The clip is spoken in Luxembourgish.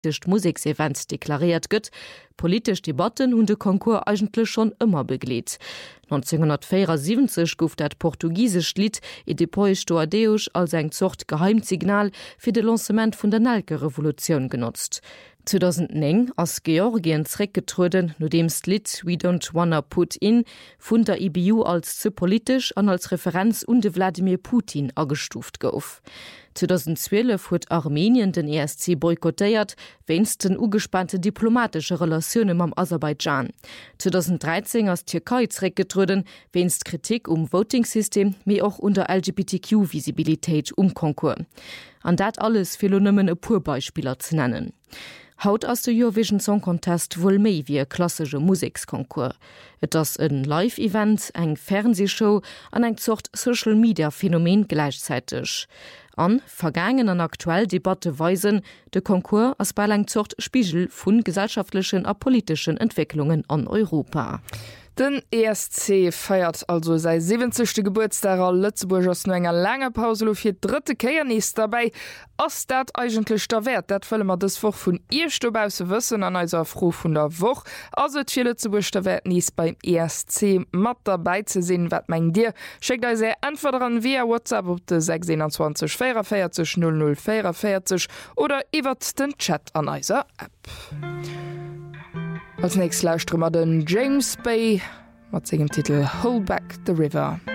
Musiksevent deklariert gëtt, politisch Debatten hun de Konkurs eigentlich schon immer begleet. 1974 gouf dat portugiesisch Lied e Depois do Adeus als eng Zocht Geheimsignal fir de Lancement vun der Nelke-Revolution genutzt. 2009 ass Georgien zreckgetruden, no dems Lied We Don't Wanna Put In vun der IBU als zu politisch an als Referenz unde Wladimir Putin agestuft gouf. 2012 huet Armenien den ESC boykottéiert, wennst den ugespannte diplomatische Relationen am Aserbaidschan. 2013 ass Türkei zreckgetruden, wennst Kritik Votingsystem mé auch unter LGBTQ-Visibilitéit Konkurs. An dat alles fir nëmmen e Purbeispieler ze nennen. Haut aus der Eurovision Song Contest wohl méi wie klassische Musikskonkurs. Et ass een Live-Event, eng Fernsehshow an eng Zocht Social-Media-Phänomen gleichzeitig. An vergangen an aktuell Debatte weisen, de Konkurs as bei eng Zocht Spiegel vun gesellschaftlichen a politischen Entwicklungen an Europa. Den ESC feiert also sei 70. Geburtstag Lützeburg ass no enger langer Pause fir dritte Keiernis dabei ass dat eigentlich der Wert. Dat fëlle mat des woch vun Istobause wëssen an eiser froh vun der Woch. Also fir Lützeburg der Wert nies beim ESC mat dabei ze sinn, wat meng Dir. Schickt ei se entweder an via WhatsApp op de 624 44 00 44 oder iwwer den Chat an eiser App. Als nächstes lauscht den James Bay mit seinem Titel Hold Back the River.